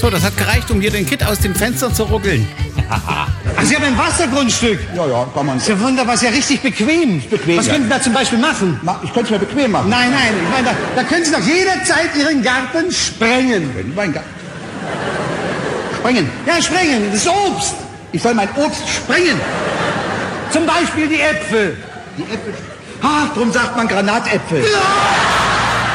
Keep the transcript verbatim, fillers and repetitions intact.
So, das hat gereicht, um hier den Kitt aus dem Fenster zu ruckeln. Ach, Sie haben ein Wassergrundstück. Ja, ja, kann man. Ist ja wunderbar, ist ja richtig bequem. bequem, Was ja. könnten Sie da zum Beispiel machen? Ich könnte es mir bequem machen. Nein, nein, ich meine, da, da können Sie doch jederzeit Ihren Garten sprengen. Mein Garten. Sprengen. Ja, sprengen, das Obst. Ich soll mein Obst sprengen. Zum Beispiel die Äpfel. Die Äpfel. Ach, drum sagt man Granatäpfel. Ja!